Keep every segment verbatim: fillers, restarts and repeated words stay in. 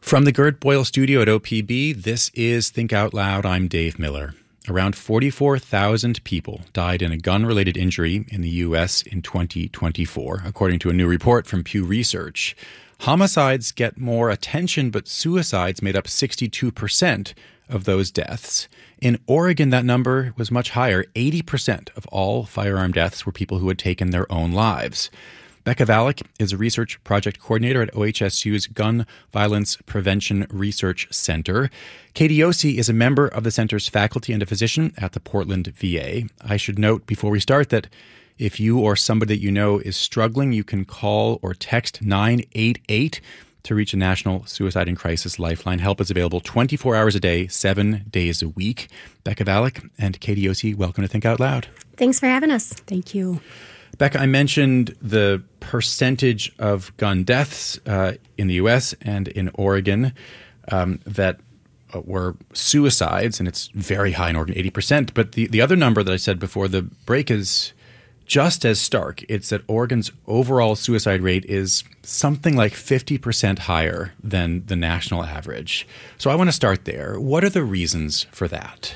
From the Gert Boyle studio at O P B, this is Think Out Loud. I'm Dave Miller. Around forty-four thousand people died in a gun-related injury in the U S in twenty twenty-four, according to a new report from Pew Research. Homicides get more attention, but suicides made up sixty-two percent of those deaths. In Oregon, that number was much higher. eighty percent of all firearm deaths were people who had taken their own lives. Becca Valek is a research project coordinator at O H S U's Gun Violence Prevention Research Center. Katie Yossi is a member of the center's faculty and a physician at the Portland V A. I should note before we start that if you or somebody that you know is struggling, you can call or text nine eight eight to reach a National Suicide and Crisis Lifeline. Help is available twenty-four hours a day, seven days a week. Becca Valek and Katie Yossi, welcome to Think Out Loud. Thanks for having us. Thank you. Becca, I mentioned the percentage of gun deaths uh, in the U S and in Oregon um, that uh, were suicides, and it's very high in Oregon, eighty percent. But the, the other number that I said before the break is just as stark. It's that Oregon's overall suicide rate is something like fifty percent higher than the national average. So I want to start there. What are the reasons for that?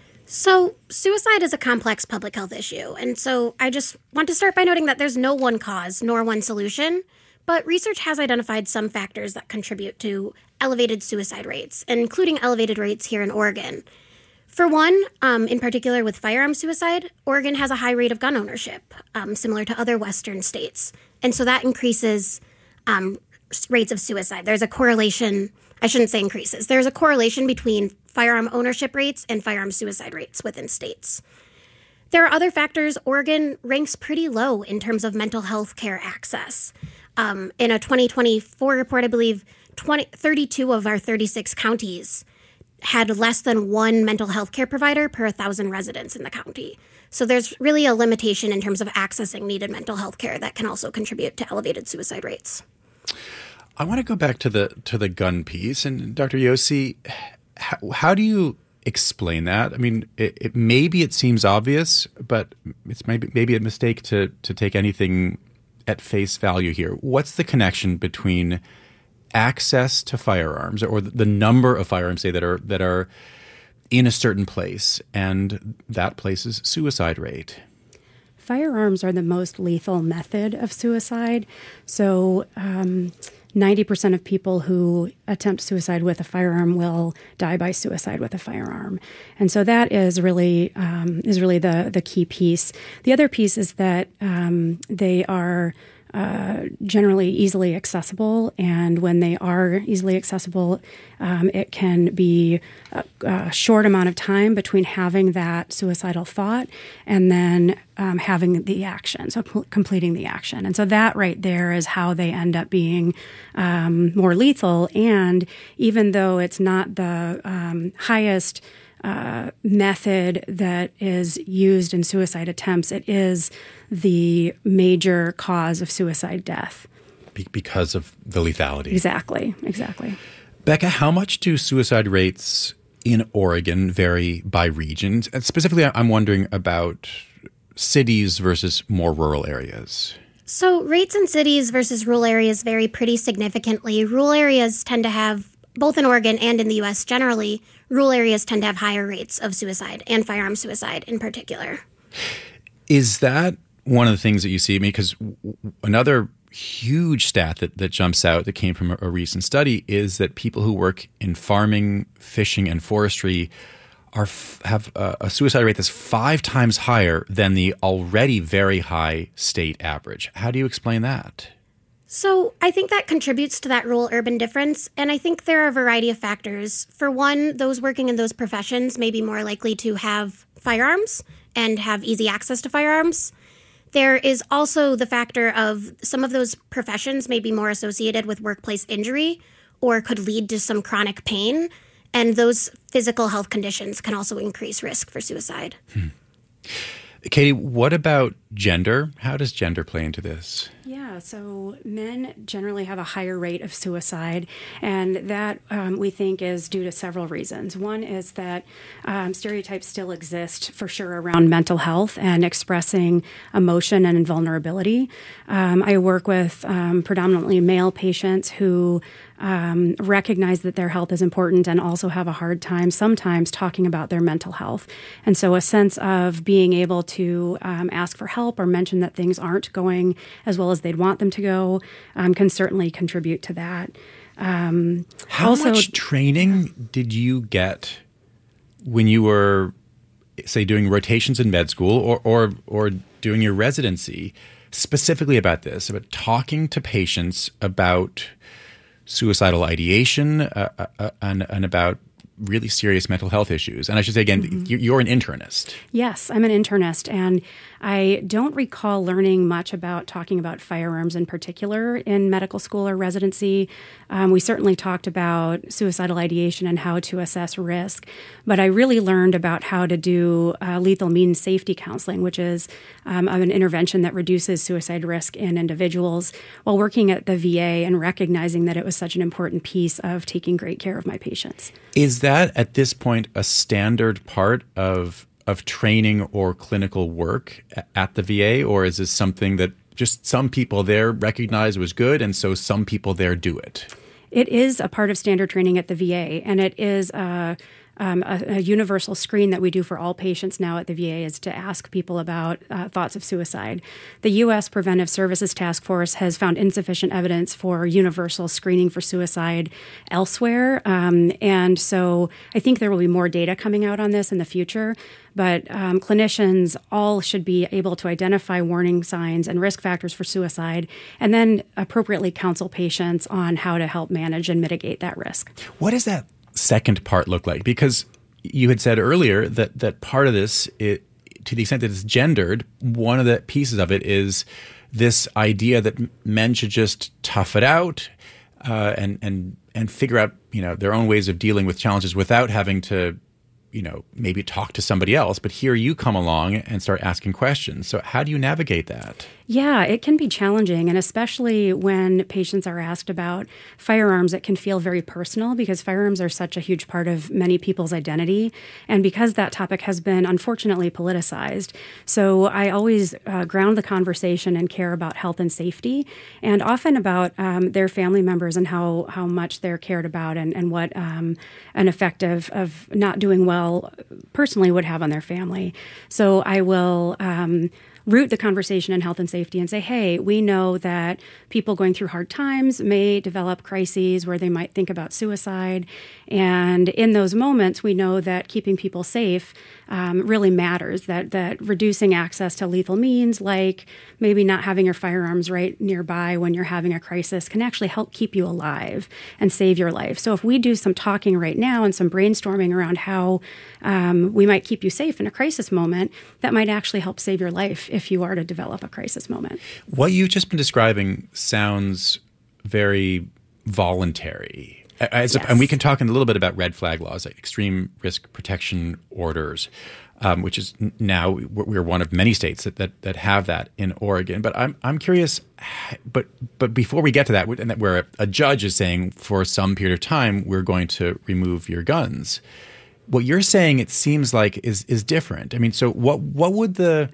So suicide is a complex public health issue. And so I just want to start by noting that there's no one cause nor one solution. But research has identified some factors that contribute to elevated suicide rates, including elevated rates here in Oregon. For one, um, in particular with firearm suicide, Oregon has a high rate of gun ownership, um, similar to other Western states. And so that increases um, rates of suicide. There's a correlation, I shouldn't say increases, there's a correlation between firearm ownership rates and firearm suicide rates within states. There are other factors. Oregon ranks pretty low in terms of mental health care access. Um, in a twenty twenty-four report, I believe twenty, thirty-two of our thirty-six counties had less than one mental health care provider per one thousand residents in the county. So there's really a limitation in terms of accessing needed mental health care that can also contribute to elevated suicide rates. I want to go back to the to the gun piece. And Doctor Yossi, how, how do you explain that? I mean, it, it, maybe it seems obvious, but it's maybe maybe a mistake to to take anything at face value here. What's the connection between access to firearms, or the number of firearms, say, that are that are in a certain place, and that place's suicide rate? Firearms are the most lethal method of suicide. So um, ninety percent of people who attempt suicide with a firearm will die by suicide with a firearm. And so that is really um, is really the, the key piece. The other piece is that um, they are Uh, generally easily accessible, and when they are easily accessible, um, it can be a, a short amount of time between having that suicidal thought and then um, having the action, so c- completing the action. And so that right there is how they end up being um, more lethal. And even though it's not the um, highest Uh, method that is used in suicide attempts, it is the major cause of suicide death. Be- because of the lethality. Exactly, exactly. Becca, how much do suicide rates in Oregon vary by region? And specifically, I'm wondering about cities versus more rural areas. So rates in cities versus rural areas vary pretty significantly. Rural areas tend to have, both in Oregon and in the U S generally, rural areas tend to have higher rates of suicide and firearm suicide in particular. Is that one of the things that you see? I mean, because another huge stat that, that jumps out that came from a, a recent study is that people who work in farming, fishing, and forestry are have a, a suicide rate that's five times higher than the already very high state average. How do you explain that? So I think that contributes to that rural-urban difference, and I think there are a variety of factors. For one, those working in those professions may be more likely to have firearms and have easy access to firearms. There is also the factor of some of those professions may be more associated with workplace injury or could lead to some chronic pain, and those physical health conditions can also increase risk for suicide. Hmm. Katie, what about gender. How does gender play into this? Yeah, so men generally have a higher rate of suicide, and that um, we think is due to several reasons. One is that um, stereotypes still exist for sure around mental health and expressing emotion and vulnerability. Um, I work with um, predominantly male patients who Um, recognize that their health is important and also have a hard time sometimes talking about their mental health. And so a sense of being able to um, ask for help or mention that things aren't going as well as they'd want them to go um, can certainly contribute to that. Um, How also, much training did you get when you were, say, doing rotations in med school or, or, or doing your residency specifically about this, about talking to patients about suicidal ideation uh, uh, and, and about really serious mental health issues? And I should say again, mm-hmm. you're an internist. Yes, I'm an internist, and I don't recall learning much about talking about firearms in particular in medical school or residency. Um, we certainly talked about suicidal ideation and how to assess risk, but I really learned about how to do uh, lethal means safety counseling, which is um, an intervention that reduces suicide risk in individuals, while working at the V A and recognizing that it was such an important piece of taking great care of my patients. Is that at this point a standard part of of training or clinical work at the V A, or is this something that just some people there recognize was good and so some people there do it? It is a part of standard training at the V A, and it is a Um, a, a universal screen that we do for all patients now at the V A is to ask people about uh, thoughts of suicide. The U S Preventive Services Task Force has found insufficient evidence for universal screening for suicide elsewhere. Um, and so I think there will be more data coming out on this in the future. But um, clinicians all should be able to identify warning signs and risk factors for suicide and then appropriately counsel patients on how to help manage and mitigate that risk. What is that second part look like? Because you had said earlier that that part of this, it, to the extent that it's gendered, one of the pieces of it is this idea that men should just tough it out uh, and and and figure out, you know, their own ways of dealing with challenges without having to, you know, maybe talk to somebody else. But here you come along and start asking questions. So how do you navigate that? Yeah, it can be challenging, and especially when patients are asked about firearms, it can feel very personal because firearms are such a huge part of many people's identity, and because that topic has been unfortunately politicized. So I always uh, ground the conversation and care about health and safety, and often about um, their family members and how, how much they're cared about and, and what um, an effect of, of not doing well personally would have on their family. So I will Um, root the conversation in health and safety and say, hey, we know that people going through hard times may develop crises where they might think about suicide. And in those moments, we know that keeping people safe um, really matters, that, that reducing access to lethal means, like maybe not having your firearms right nearby when you're having a crisis, can actually help keep you alive and save your life. So if we do some talking right now and some brainstorming around how um, we might keep you safe in a crisis moment, that might actually help save your life if you are to develop a crisis moment. What you've just been describing sounds very voluntary. As yes. a, and we can talk in a little bit about red flag laws, like extreme risk protection orders, um, which is now we're one of many states that, that that have that in Oregon. But I'm I'm curious. But but before we get to that, and that where a, a judge is saying for some period of time we're going to remove your guns, what you're saying, it seems like, is is different. I mean, so what what would the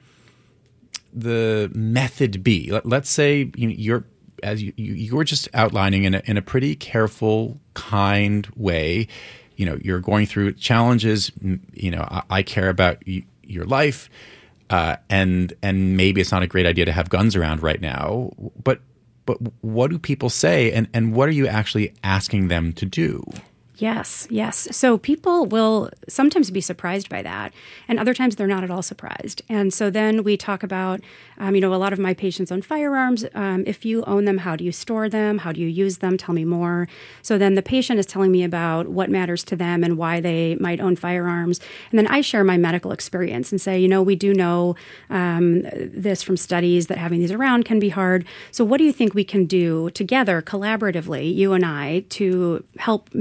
the method be? Let, let's say you know, you're as you, you you're just outlining in a, in a pretty careful, kind way. You know, you're going through challenges. You know, I, I care about y- your life, uh, and and maybe it's not a great idea to have guns around right now. But but what do people say, and and what are you actually asking them to do? Yes, yes. So people will sometimes be surprised by that, and other times they're not at all surprised. And so then we talk about, um, you know, a lot of my patients own firearms. Um, if you own them, how do you store them? How do you use them? Tell me more. So then the patient is telling me about what matters to them and why they might own firearms. And then I share my medical experience and say, you know, we do know um, this from studies that having these around can be hard. So what do you think we can do together, collaboratively, you and I, to help mitigate your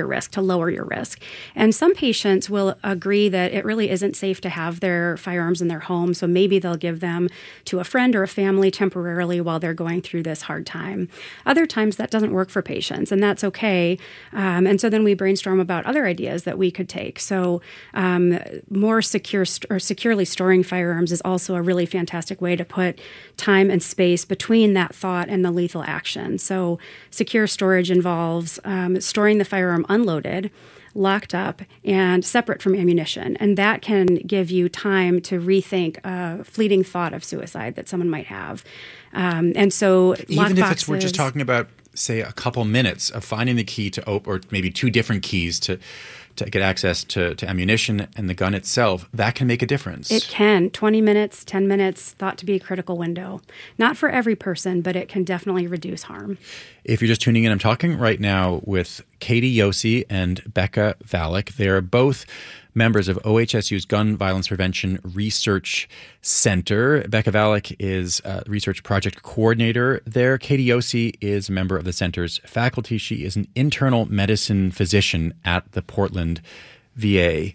risk, to lower your risk. And some patients will agree that it really isn't safe to have their firearms in their home, so maybe they'll give them to a friend or a family temporarily while they're going through this hard time. Other times that doesn't work for patients, and that's okay. Um, and so then we brainstorm about other ideas that we could take. So um, more secure st- or securely storing firearms is also a really fantastic way to put time and space between that thought and the lethal action. So secure storage involves um, storing the firearm unloaded, locked up, and separate from ammunition. And that can give you time to rethink a fleeting thought of suicide that someone might have. Um, and so even if it's, we're just talking about, say, a couple minutes of finding the key to open, or maybe two different keys to to get access to, to ammunition and the gun itself, that can make a difference. It can. twenty minutes, ten minutes, thought to be a critical window. Not for every person, but it can definitely reduce harm. If you're just tuning in, I'm talking right now with Katie Yossi and Becca Valek. They're both members of O H S U's Gun Violence Prevention Research Center. Becca Valek is a research project coordinator there. Katie Yossi is a member of the center's faculty. She is an internal medicine physician at the Portland V A.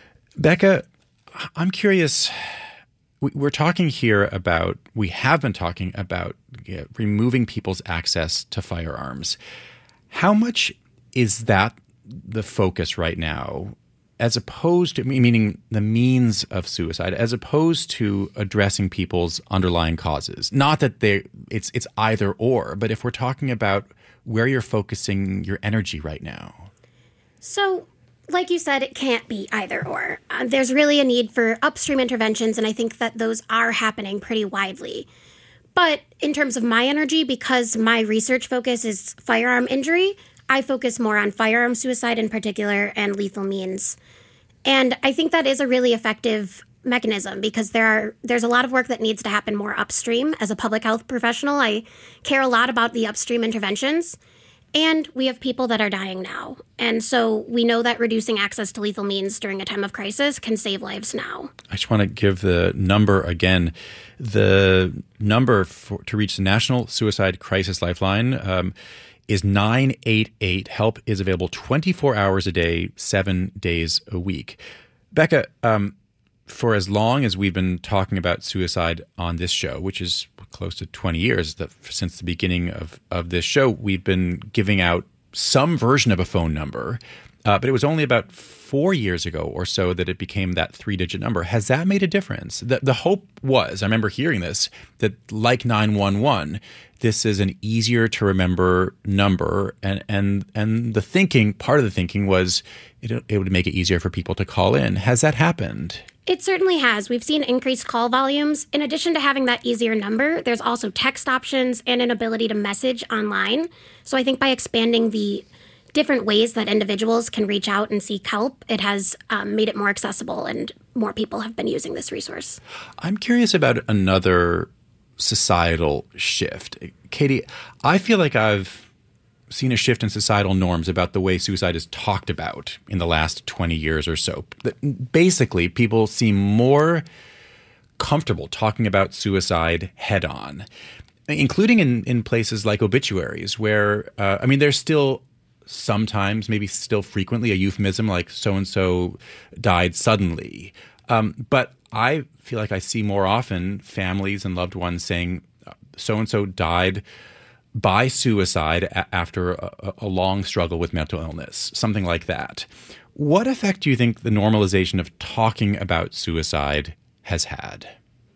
Becca, I'm curious, we're talking here about, we have been talking about you know, removing people's access to firearms. How much is that the focus right now, as opposed to, meaning the means of suicide, as opposed to addressing people's underlying causes? Not that they it's it's either or, but if we're talking about where you're focusing your energy right now. So, like you said, it can't be either or. Uh, there's really a need for upstream interventions, and I think that those are happening pretty widely. But in terms of my energy, because my research focus is firearm injury, I focus more on firearm suicide in particular and lethal means. And I think that is a really effective mechanism because there are there's a lot of work that needs to happen more upstream. As a public health professional, I care a lot about the upstream interventions. And we have people that are dying now. And so we know that reducing access to lethal means during a time of crisis can save lives now. I just want to give the number again. The number for, to reach the National Suicide Crisis Lifeline um, is nine eight eight. Help is available twenty-four hours a day, seven days a week. Becca, um, for as long as we've been talking about suicide on this show, which is close to twenty years, the, since the beginning of, of this show, we've been giving out some version of a phone number. Uh, but it was only about four years ago or so that it became that three-digit number. Has that made a difference? The, the hope was, I remember hearing this, that like nine one one, this is an easier to remember number. And and and the thinking, part of the thinking was it, it would make it easier for people to call in. Has that happened? It certainly has. We've seen increased call volumes. In addition to having that easier number, there's also text options and an ability to message online. So I think by expanding the different ways that individuals can reach out and seek help, it has um, made it more accessible, and more people have been using this resource. I'm curious about another societal shift. Katie, I feel like I've seen a shift in societal norms about the way suicide is talked about in the last twenty years or so. Basically, people seem more comfortable talking about suicide head on, including in, in places like obituaries where, uh, I mean, there's still sometimes, maybe still frequently, a euphemism like so-and-so died suddenly. Um, but I feel like I see more often families and loved ones saying so-and-so died by suicide a- after a, a long struggle with mental illness, something like that. What effect do you think the normalization of talking about suicide has had?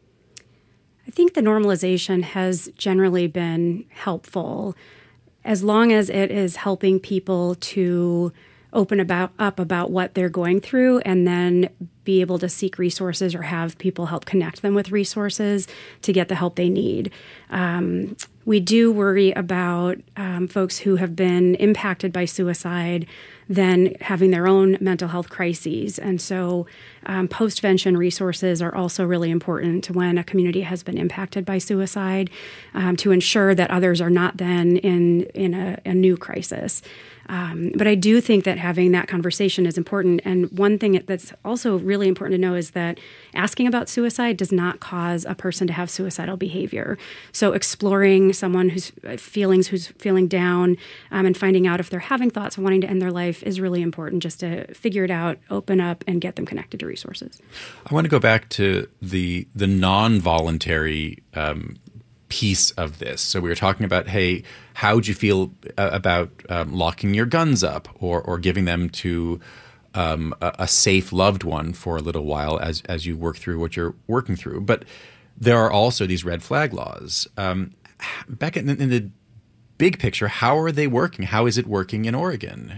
I think the normalization has generally been helpful, as long as it is helping people to open about up about what they're going through and then be able to seek resources or have people help connect them with resources to get the help they need. Um, we do worry about um, folks who have been impacted by suicide then having their own mental health crises. And so um, post-vention resources are also really important when a community has been impacted by suicide, um, to ensure that others are not then in, in a, a new crisis. Um, but I do think that having that conversation is important. And one thing that's also really important to know is that asking about suicide does not cause a person to have suicidal behavior. So exploring hearing someone who's uh, feelings, who's feeling down, um, and finding out if they're having thoughts of wanting to end their life is really important, just to figure it out, open up, and get them connected to resources. I want to go back to the the non-voluntary um, piece of this. So we were talking about, hey, how would you feel uh, about um, locking your guns up or or giving them to um, a, a safe loved one for a little while as as you work through what you're working through. But there are also these red flag laws. Um, Becca, in, in the big picture, how are they working? How is it working in Oregon?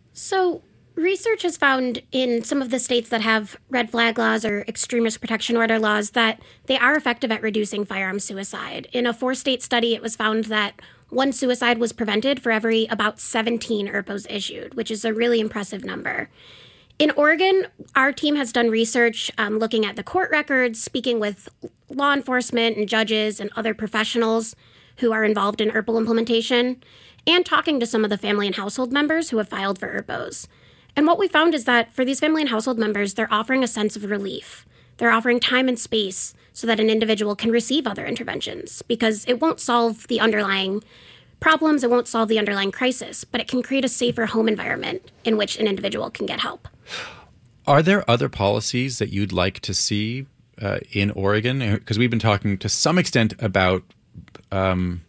So research has found in some of the states that have red flag laws or extremist protection order laws that they are effective at reducing firearm suicide. In a four-state study, it was found that one suicide was prevented for every about seventeen E R P Os issued, which is a really impressive number. In Oregon, our team has done research um, looking at the court records, speaking with law enforcement and judges and other professionals who are involved in E R P O implementation, and talking to some of the family and household members who have filed for E R P Os. And what we found is that for these family and household members, they're offering a sense of relief. They're offering time and space so that an individual can receive other interventions, because it won't solve the underlying problems, it won't solve the underlying crisis, but it can create a safer home environment in which an individual can get help. Are there other policies that you'd like to see uh, in Oregon? Because we've been talking to some extent about um,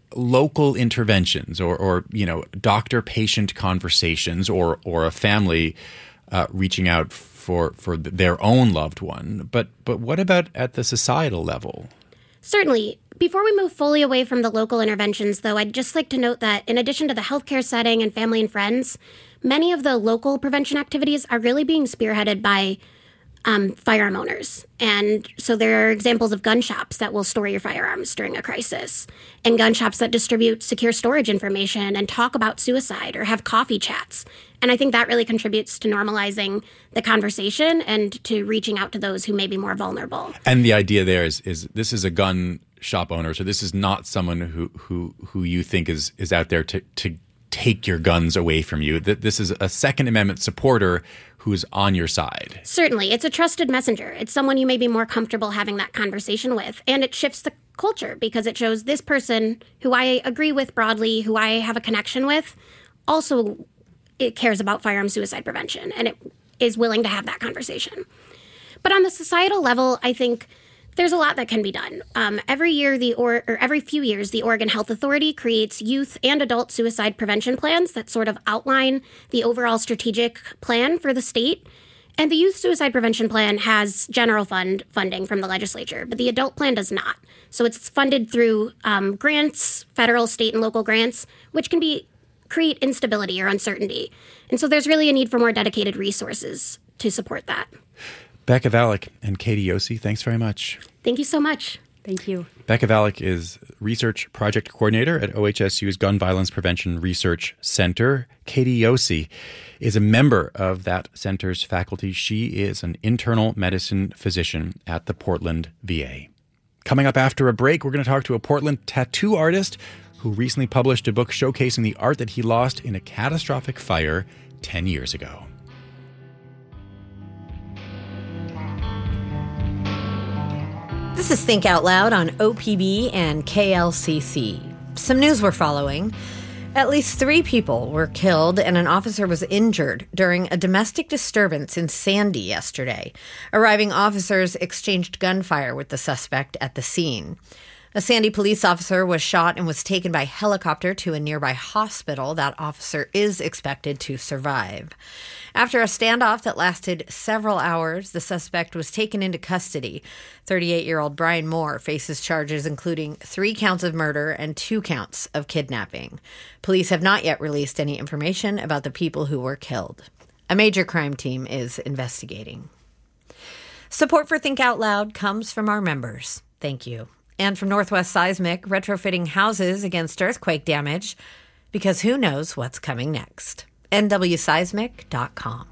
local interventions or, or, you know, doctor-patient conversations or or a family uh, reaching out for for their own loved one. But but what about at the societal level? Certainly. Before we move fully away from the local interventions, though, I'd just like to note that in addition to the healthcare setting and family and friends, many of the local prevention activities are really being spearheaded by um, firearm owners. And so there are examples of gun shops that will store your firearms during a crisis, and gun shops that distribute secure storage information and talk about suicide or have coffee chats. And I think that really contributes to normalizing the conversation and to reaching out to those who may be more vulnerable. And the idea there is, is this is a gun shop owner, so this is not someone who who who you think is is out there to to take your guns away from you. That this is a Second Amendment supporter who's on your side. Certainly. It's a trusted messenger. It's someone you may be more comfortable having that conversation with. And it shifts the culture because it shows this person who I agree with broadly, who I have a connection with, also it cares about firearm suicide prevention, and it is willing to have that conversation. But on the societal level, I think there's a lot that can be done. Um, every year, the or, or every few years, the Oregon Health Authority creates youth and adult suicide prevention plans that sort of outline the overall strategic plan for the state. And the youth suicide prevention plan has general fund funding from the legislature, but the adult plan does not. So it's funded through um, grants, federal, state, and local grants, which can be create instability or uncertainty. And so there's really a need for more dedicated resources to support that. Becca Vallick and Katie Yossi, thanks very much. Thank you so much. Thank you. Becca Vallick is Research Project Coordinator at O H S U's Gun Violence Prevention Research Center. Katie Yossi is a member of that center's faculty. She is an internal medicine physician at the Portland V A. Coming up after a break, we're going to talk to a Portland tattoo artist who recently published a book showcasing the art that he lost in a catastrophic fire ten years ago. This is Think Out Loud on O P B and K L C C. Some news we're following. At least three people were killed and an officer was injured during a domestic disturbance in Sandy yesterday. Arriving officers exchanged gunfire with the suspect at the scene. A Sandy police officer was shot and was taken by helicopter to a nearby hospital. That officer is expected to survive. After a standoff that lasted several hours, the suspect was taken into custody. thirty-eight-year-old Brian Moore faces charges including three counts of murder and two counts of kidnapping. Police have not yet released any information about the people who were killed. A major crime team is investigating. Support for Think Out Loud comes from our members. Thank you. And from Northwest Seismic, retrofitting houses against earthquake damage, because who knows what's coming next. N W seismic dot com.